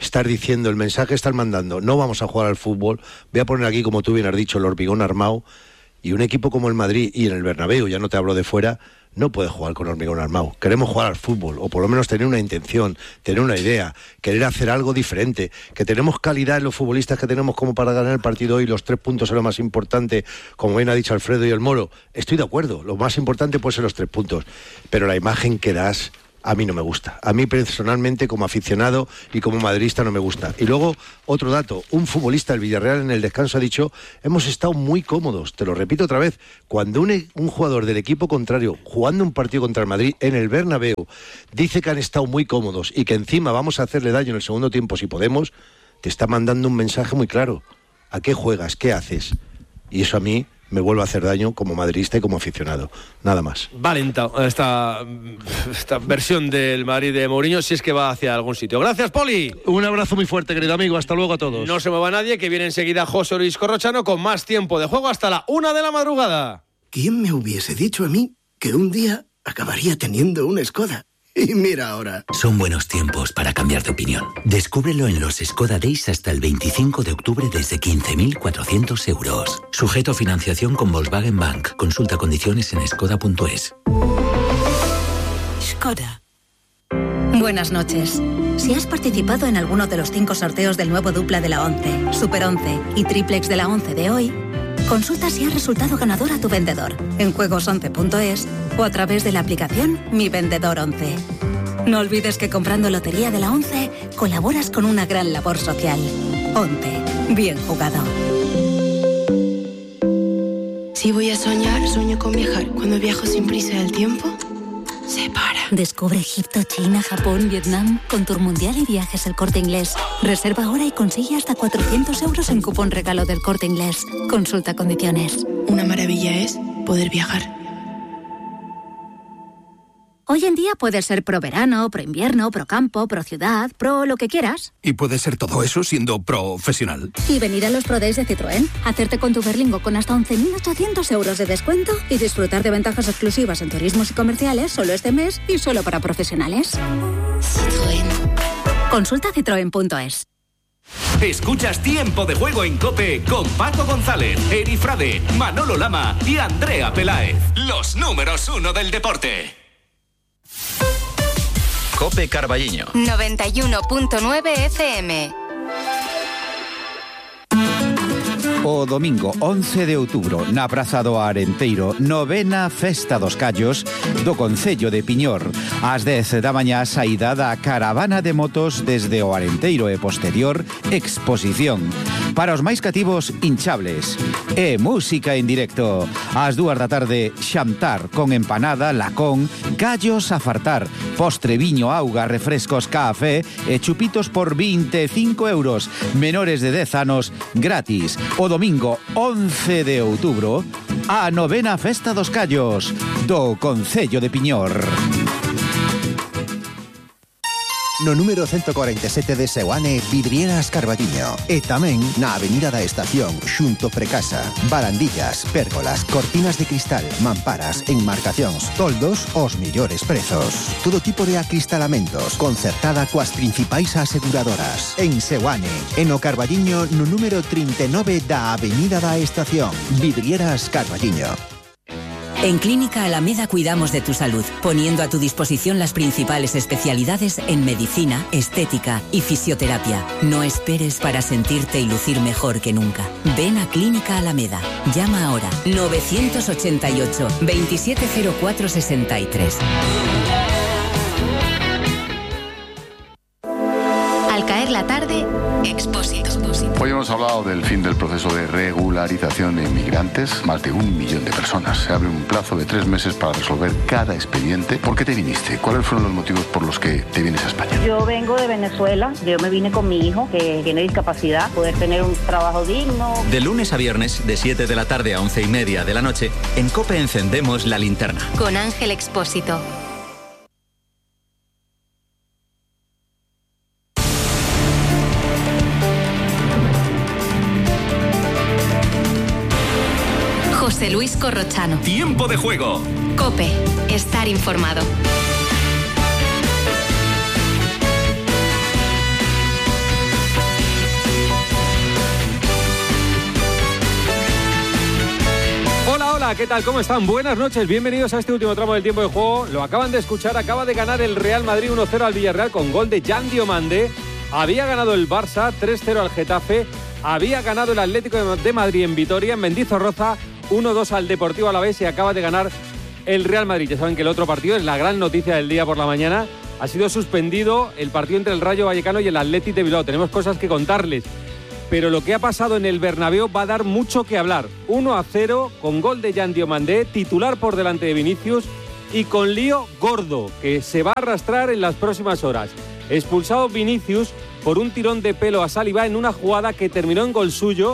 S2: estar diciendo, el mensaje están mandando, no vamos a jugar al fútbol, voy a poner aquí, como tú bien has dicho, el hormigón armado, y un equipo como el Madrid y en el Bernabéu, ya no te hablo de fuera, no puede jugar con hormigón armado. Queremos jugar al fútbol, o por lo menos tener una intención, tener una idea, querer hacer algo diferente, que tenemos calidad en los futbolistas que tenemos como para ganar el partido hoy, los tres puntos es lo más importante, como bien ha dicho Alfredo y el Moro. Estoy de acuerdo, lo más importante puede ser los tres puntos, pero la imagen que das a mí no me gusta. A mí personalmente, como aficionado y como madridista, no me gusta. Y luego, otro dato, un futbolista del Villarreal en el descanso ha dicho, hemos estado muy cómodos, te lo repito otra vez, cuando un, un jugador del equipo contrario, jugando un partido contra el Madrid en el Bernabéu, dice que han estado muy cómodos y que encima vamos a hacerle daño en el segundo tiempo si podemos, te está mandando un mensaje muy claro. ¿A qué juegas? ¿Qué haces? Y eso a mí me vuelve a hacer daño como madridista y como aficionado. Nada más.
S1: Valenta esta, esta versión del Madrid de Mourinho, si es que va hacia algún sitio. Gracias, Poli.
S2: Un abrazo muy fuerte, querido amigo. Hasta luego a todos.
S1: No se mueva nadie, que viene enseguida José Luis Corrochano con más tiempo de juego hasta la una de la madrugada.
S21: ¿Quién me hubiese dicho a mí que un día acabaría teniendo una Skoda? Y mira ahora.
S22: Son buenos tiempos para cambiar de opinión. Descúbrelo en los Skoda Days hasta el veinticinco de octubre desde quince mil cuatrocientos euros. Sujeto a financiación con Volkswagen Bank. Consulta condiciones en skoda punto es.
S23: Skoda. Buenas noches. Si has participado en alguno de los cinco sorteos del nuevo dupla de la once, Super once y Triplex de la once de hoy, consulta si has resultado ganador a tu vendedor en juegos once punto es o a través de la aplicación Mi Vendedor once. No olvides que comprando Lotería de la once colaboras con una gran labor social. once. Bien jugado.
S24: Si voy a soñar, sueño con viajar. Cuando viajo sin prisa el tiempo se para.
S23: Descubre Egipto, China, Japón, Vietnam con Tour Mundial y Viajes El Corte Inglés. Reserva ahora y consigue hasta cuatrocientos euros en cupón regalo del Corte Inglés. Consulta condiciones.
S24: Una maravilla es poder viajar.
S23: Hoy en día puedes ser pro verano, pro invierno, pro campo, pro ciudad, pro lo que quieras.
S20: Y puede ser todo eso siendo profesional.
S23: Y venir a los Pro Days de Citroën, hacerte con tu Berlingo con hasta once mil ochocientos euros de descuento y disfrutar de ventajas exclusivas en turismos y comerciales solo este mes y solo para profesionales.
S24: Citroën.
S23: Consulta citroen punto es.
S25: Escuchas Tiempo de Juego en COPE con Paco González, Eri Frade, Manolo Lama y Andrea Peláez. Los números uno del deporte.
S26: COPE Carballiño
S27: noventa y uno punto nueve F M.
S28: O domingo once de outubro na Praza do Arenteiro, novena Festa dos Callos do Concello de Piñor. Ás dez da mañá saída da caravana de motos desde o Arenteiro e posterior exposición. Para os máis cativos, hinchables e música en directo. Ás dúas da tarde, xantar con empanada, lacón, gallos a fartar, postre, viño, auga, refrescos, café e chupitos por vinte e cinco euros. Menores de dez anos, gratis. O domingo once de outubro, a novena Festa dos Callos do Concello de Piñor.
S29: No número ciento cuarenta y siete de Seoane, Vidrieras Carballiño. E tamén na Avenida da Estación, xunto Precasa. Barandillas, pérgolas, cortinas de cristal, mamparas, enmarcacións, toldos, os millores prezos. Todo tipo de acristalamentos, concertada coas principais aseguradoras. En Seoane, en o Carballiño, no número trinta e nove da Avenida da Estación. Vidrieras Carballiño.
S15: En Clínica Alameda cuidamos de tu salud, poniendo a tu disposición las principales especialidades en medicina, estética y fisioterapia. No esperes para sentirte y lucir mejor que nunca. Ven a Clínica Alameda. Llama ahora novecientos ochenta y ocho, veintisiete cero cuatro sesenta y tres.
S27: Al caer la tarde, Expósito.
S30: Hoy hemos hablado del fin del proceso de regularización de inmigrantes. Más de un millón de personas. Se abre un plazo de tres meses para resolver cada expediente. ¿Por qué te viniste? ¿Cuáles fueron los motivos por los que te vienes a España?
S31: Yo vengo de Venezuela. Yo me vine con mi hijo, que tiene discapacidad, poder tener un trabajo digno.
S26: De lunes a viernes, de siete de la tarde a once y media de la noche, en COPE encendemos la linterna.
S27: Con Ángel Expósito. José Luis Corrochano.
S25: Tiempo de Juego.
S27: COPE. Estar informado.
S31: Hola, ¿qué tal? ¿Cómo están? Buenas noches, bienvenidos a este último tramo del tiempo de juego. Lo acaban de escuchar, acaba de ganar el Real Madrid uno cero al Villarreal con gol de Jan Diomande. Había ganado el Barça tres cero al Getafe. Había ganado el Atlético de Madrid en Vitoria, en Mendizorroza, uno dos al Deportivo Alavés y acaba de ganar el Real Madrid. Ya saben que el otro partido es la gran noticia del día por la mañana. Ha sido suspendido el partido entre el Rayo Vallecano y el Athletic de Bilbao. Tenemos cosas que contarles. Pero lo que ha pasado en el Bernabéu va a dar mucho que hablar. uno a cero con gol de Jan Diomande, titular por delante de Vinicius y con lío gordo que se va a arrastrar en las próximas horas. Expulsado Vinicius por un tirón de pelo a Saliba en una jugada que terminó en gol suyo.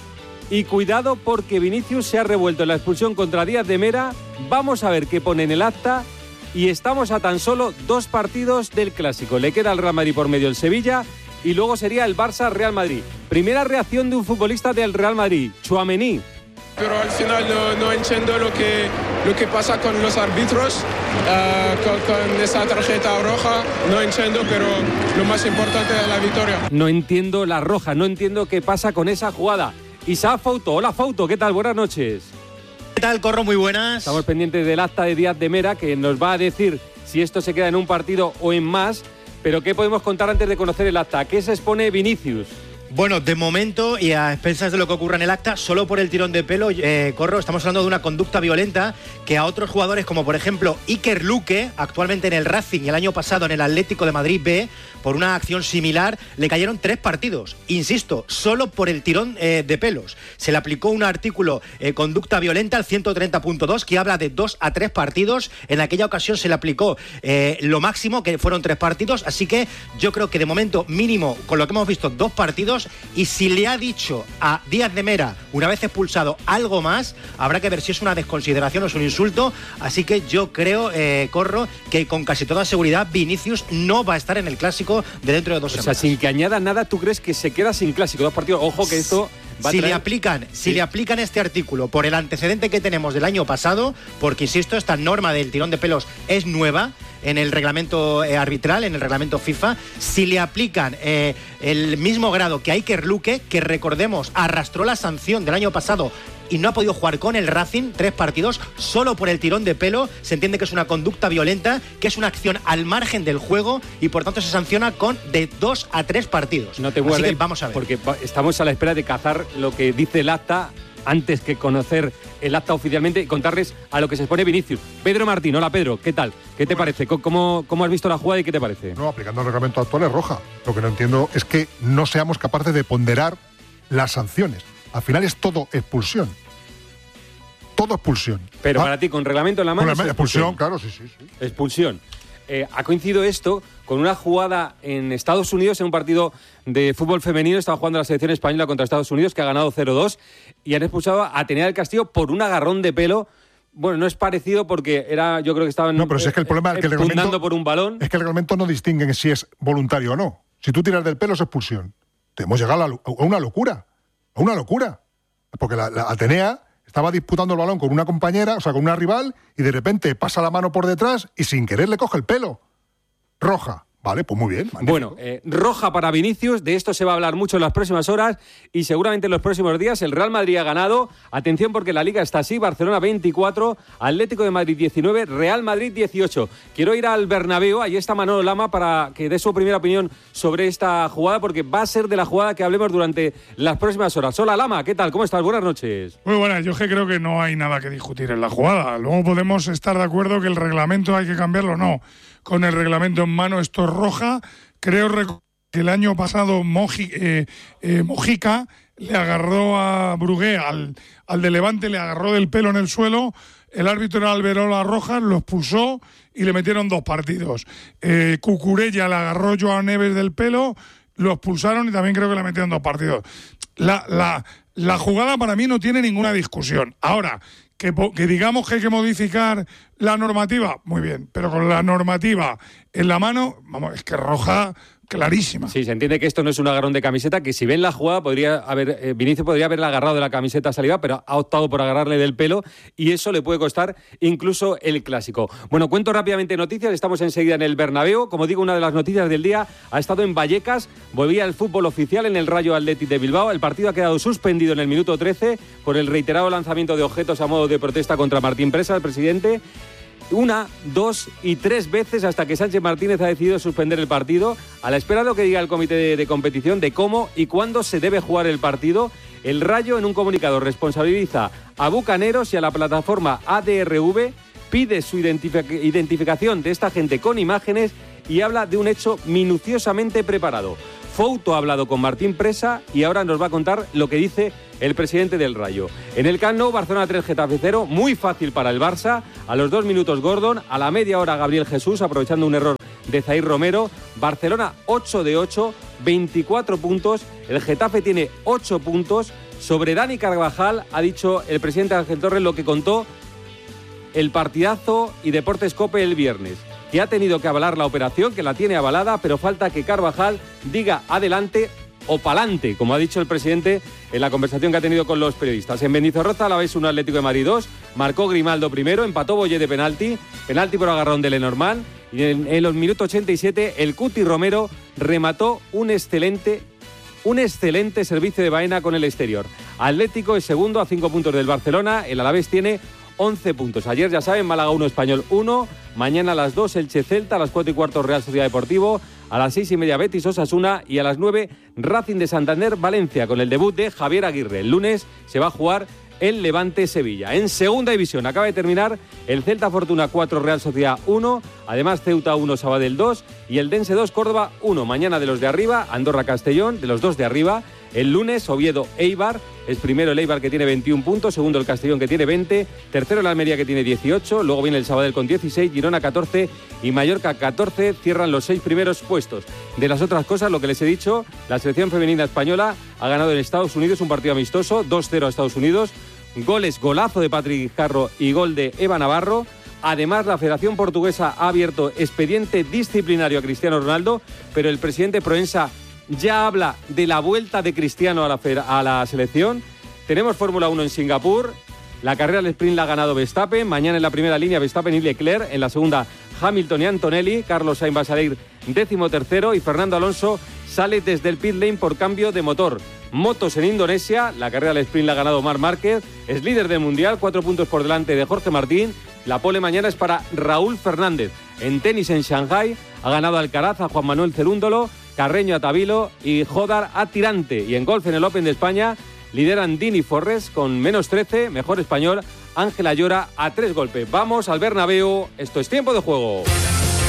S31: Y cuidado porque Vinicius se ha revuelto en la expulsión contra Díaz de Mera. Vamos a ver qué pone en el acta. Y estamos a tan solo dos partidos del Clásico. Le queda al Real Madrid por medio el Sevilla y luego sería el Barça-Real Madrid. Primera reacción de un futbolista del Real Madrid, Tchouaméni.
S4: Pero al final no, no entiendo lo que, lo que pasa con los árbitros, uh, con, con esa tarjeta roja. No entiendo, pero lo más importante es la victoria.
S31: No entiendo la roja, no entiendo qué pasa con esa jugada. Isaac Fouto, hola Fouto, ¿qué tal? Buenas noches.
S5: ¿Qué tal, Corro? Muy buenas.
S31: Estamos pendientes del acta de Díaz de Mera, que nos va a decir si esto se queda en un partido o en más. Pero ¿qué podemos contar antes de conocer el acta? ¿A qué se expone Vinicius?
S5: Bueno, de momento, y a expensas de lo que ocurra en el acta, solo por el tirón de pelo, eh, Corro, estamos hablando de una conducta violenta que a otros jugadores, como por ejemplo Iker Luque, actualmente en el Racing y el año pasado en el Atlético de Madrid B, por una acción similar, le cayeron tres partidos. Insisto, solo por el tirón eh, de pelos. Se le aplicó un artículo, eh, conducta violenta, al ciento treinta punto dos, que habla de dos a tres partidos. En aquella ocasión se le aplicó eh, lo máximo, que fueron tres partidos. Así que yo creo que de momento, mínimo, con lo que hemos visto, dos partidos. Y si le ha dicho a Díaz de Mera, una vez expulsado, algo más, habrá que ver si es una desconsideración o es un insulto. Así que yo creo, eh, Corro, que con casi toda seguridad Vinicius no va a estar en el Clásico de dentro de dos
S31: o
S5: semanas.
S31: O sea, sin que añada nada, ¿tú crees que se queda sin Clásico? Dos partidos, ojo que esto va a
S5: si
S31: traer...
S5: le aplican,
S31: sí.
S5: si le aplican este artículo por el antecedente que tenemos del año pasado, porque insisto, esta norma del tirón de pelos es nueva en el reglamento eh, arbitral, en el reglamento FIFA, si le aplican eh, el mismo grado que a Iker Luque, que recordemos arrastró la sanción del año pasado y no ha podido jugar con el Racing, tres partidos, solo por el tirón de pelo, se entiende que es una conducta violenta, que es una acción al margen del juego y por tanto se sanciona con de dos a tres partidos.
S31: No te
S5: Así
S31: mueves,
S5: que vamos a ver.
S31: porque estamos a la espera de cazar lo que dice el acta antes que conocer el acta oficialmente y contarles a lo que se expone Vinicius. Pedro Martín, hola Pedro, ¿qué tal? ¿Qué te bueno. parece? ¿Cómo, ¿Cómo has visto la jugada y qué te parece?
S6: No, aplicando el reglamento actual es roja. Lo que no entiendo es que no seamos capaces de ponderar las sanciones. Al final es todo expulsión. Todo expulsión.
S31: Pero
S6: ¿Ah?
S31: para ti, con reglamento en la mano...
S6: Con expulsión, expulsión, claro, sí, sí. sí.
S31: Expulsión. Eh, ha coincidido esto con una jugada en Estados Unidos, en un partido de fútbol femenino. Estaba jugando la selección española contra Estados Unidos, que ha ganado cero dos, y han expulsado a Atenea del Castillo por un agarrón de pelo. Bueno, no es parecido porque era, yo creo que estaban
S6: no, pero si es que el problema
S31: eh,
S6: es que el reglamento,
S31: por un balón.
S6: Es que el reglamento no distingue si es voluntario o no. Si tú tiras del pelo es expulsión. Te hemos llegado a, la, a una locura. A una locura. Porque la, la Atenea estaba disputando el balón con una compañera, o sea, con una rival, y de repente pasa la mano por detrás y sin querer le coge el pelo. Roja. Vale, pues muy bien. Magnífico.
S31: Bueno, eh, roja para Vinicius, de esto se va a hablar mucho en las próximas horas y seguramente en los próximos días. El Real Madrid ha ganado. Atención porque la Liga está así, Barcelona veinticuatro, Atlético de Madrid diecinueve, Real Madrid dieciocho. Quiero ir al Bernabéu, ahí está Manolo Lama para que dé su primera opinión sobre esta jugada, porque va a ser de la jugada que hablemos durante las próximas horas. Hola Lama, ¿qué tal? ¿Cómo estás? Buenas noches.
S7: Muy buenas, yo que creo que no hay nada que discutir en la jugada. Luego podemos estar de acuerdo que el reglamento hay que cambiarlo o no. Con el reglamento en mano, esto es roja. Creo que el año pasado Moji, eh, eh, Mojica le agarró a Brugué, al, al de Levante, le agarró del pelo en el suelo. El árbitro era Alberola Rojas, lo expulsó y le metieron dos partidos. Eh, Cucurella le agarró a Joao Neves del pelo, lo expulsaron y también creo que le metieron dos partidos. La, la, la jugada para mí no tiene ninguna discusión. Ahora, Que, que digamos que hay que modificar la normativa, muy bien, pero con la normativa en la mano, vamos, es que roja clarísima.
S31: Sí, se entiende que esto no es un agarrón de camiseta, que si ven la jugada, podría haber, eh, Vinicius podría haberle agarrado de la camiseta a salida, pero ha optado por agarrarle del pelo y eso le puede costar incluso el clásico. Bueno, cuento rápidamente noticias, estamos enseguida en el Bernabéu. Como digo, una de las noticias del día ha estado en Vallecas, volvía el fútbol oficial en el Rayo Athletic de Bilbao. El partido ha quedado suspendido en el minuto trece por el reiterado lanzamiento de objetos a modo de protesta contra Martín Presa, el presidente. Una, dos y tres veces hasta que Sánchez Martínez ha decidido suspender el partido, a la espera de lo que diga el comité de, de competición de cómo y cuándo se debe jugar el partido. El Rayo, en un comunicado, responsabiliza a Bucaneros y a la plataforma A D R V, pide su identific- identificación de esta gente con imágenes y habla de un hecho minuciosamente preparado. Fouto ha hablado con Martín Presa y ahora nos va a contar lo que dice el presidente del Rayo. En el Camp Nou, Barcelona tres, Getafe cero, muy fácil para el Barça. A los dos minutos Gordon, a la media hora Gabriel Jesús, aprovechando un error de Zaire Romero. Barcelona ocho de ocho, veinticuatro puntos. El Getafe tiene ocho puntos. Sobre Dani Carvajal ha dicho el presidente Ángel Torres lo que contó el partidazo y Deportes Cope el viernes, que ha tenido que avalar la operación, que la tiene avalada, pero falta que Carvajal diga adelante o pa'lante, como ha dicho el presidente en la conversación que ha tenido con los periodistas. En Mendizorroza, Alavés uno, Atlético de Madrid dos, marcó Grimaldo primero, empató Boye de penalti, penalti por agarrón de Lenormand, y en, en los minutos ochenta y siete el Cuti Romero remató un excelente, un excelente servicio de Baena con el exterior. Atlético es segundo a cinco puntos del Barcelona, el Alavés tiene once puntos. Ayer, ya saben, Málaga uno, Español uno. Mañana a las dos, Elche Celta. A las cuatro y cuarto, Real Sociedad Deportivo. A las seis y media, Betis Osasuna. Y a las nueve, Racing de Santander Valencia, con el debut de Javier Aguirre. El lunes se va a jugar el Levante Sevilla. En segunda división acaba de terminar el Celta Fortuna cuatro, Real Sociedad uno. Además, Ceuta uno, Sabadell dos. Y el Dense dos, Córdoba uno. Mañana de los de arriba, Andorra Castellón, de los dos de arriba. El lunes, Oviedo Eibar. Es primero el Eibar, que tiene veintiún puntos, segundo el Castellón, que tiene veinte, tercero el Almería, que tiene dieciocho, luego viene el Sabadell con dieciséis, Girona catorce y Mallorca catorce, cierran los seis primeros puestos. De las otras cosas, lo que les he dicho, la selección femenina española ha ganado en Estados Unidos un partido amistoso, dos cero a Estados Unidos, goles, golazo de Patrick Guijarro y gol de Eva Navarro. Además, la Federación Portuguesa ha abierto expediente disciplinario a Cristiano Ronaldo, pero el presidente Proensa ya habla de la vuelta de Cristiano a la, a la selección. Tenemos Fórmula uno en Singapur. La carrera al sprint la ha ganado Verstappen. Mañana en la primera línea Verstappen y Leclerc. En la segunda Hamilton y Antonelli. Carlos Sainz va a salir décimo tercero y Fernando Alonso sale desde el pit lane por cambio de motor. Motos en Indonesia. La carrera al sprint la ha ganado Marc Márquez. Es líder del mundial, cuatro puntos por delante de Jorge Martín. La pole mañana es para Raúl Fernández. En tenis en Shanghái ha ganado Alcaraz a Juan Manuel Cerúndolo, Carreño a Tabilo y Jodar a Tirante. Y en golf en el Open de España lideran Dini Forres con menos trece, mejor español Ángela Llora a tres golpes. Vamos al Bernabéu, esto es Tiempo de Juego.